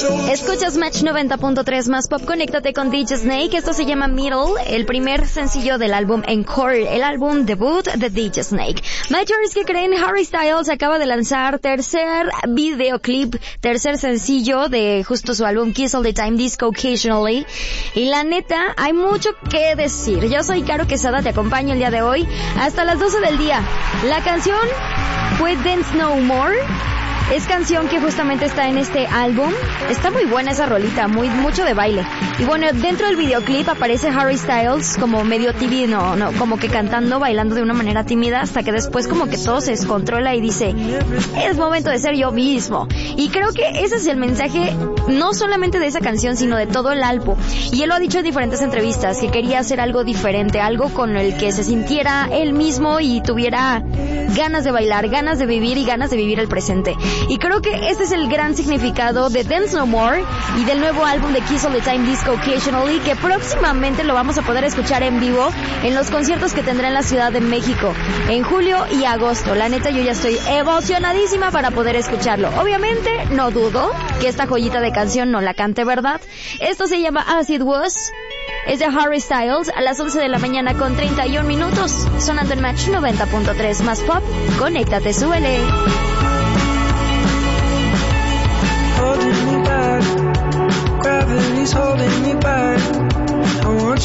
Escuchas Match 90.3 más pop. Conéctate con DJ Snake. Esto se llama Middle, el primer sencillo del álbum Encore, el álbum debut de DJ Snake. Majors, ¿qué creen? Harry Styles acaba de lanzar tercer videoclip, tercer sencillo de justo su álbum Kiss All the Time, Disco Occasionally. Y la neta, hay mucho que decir. Yo soy Caro Quesada, te acompaño el día de hoy hasta las 12 del día. La canción fue Dance No More. Es canción que justamente está en este álbum. Está muy buena esa rolita, mucho de baile. Y bueno, dentro del videoclip aparece Harry Styles como medio tímido, como que cantando, bailando de una manera tímida, hasta que después como que todo se descontrola y dice, es momento de ser yo mismo. Y creo que ese es el mensaje, no solamente de esa canción, sino de todo el álbum. Y él lo ha dicho en diferentes entrevistas, que quería hacer algo diferente, algo con el que se sintiera él mismo y tuviera ganas de bailar, ganas de vivir y ganas de vivir el presente. Y creo que este es el gran significado de Dance No More y del nuevo álbum de Kiss All the Time, Disco Occasionally, que próximamente lo vamos a poder escuchar en vivo en los conciertos que tendrá en la Ciudad de México en julio y agosto. La neta, yo ya estoy emocionadísima para poder escucharlo. Obviamente, no dudo que esta joyita de canción no la cante, ¿verdad? Esto se llama As It Was. Es de Harry Styles a las 11 de la mañana con 31 minutos. Sonando en Match 90.3 más pop. Conéctate, súbele. Holding me back, gravity's holding me back.